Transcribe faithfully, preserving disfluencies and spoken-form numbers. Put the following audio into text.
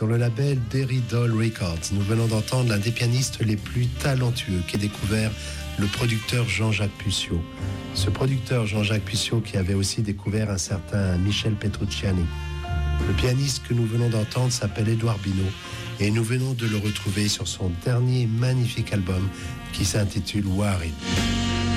sur le label Derry Doll Records. Nous venons d'entendre l'un des pianistes les plus talentueux qu'ait découvert le producteur Jean-Jacques Pucciot. Ce producteur Jean-Jacques Pucciot qui avait aussi découvert un certain Michel Petrucciani. Le pianiste que nous venons d'entendre s'appelle Édouard Binot et nous venons de le retrouver sur son dernier magnifique album qui s'intitule Wahrid.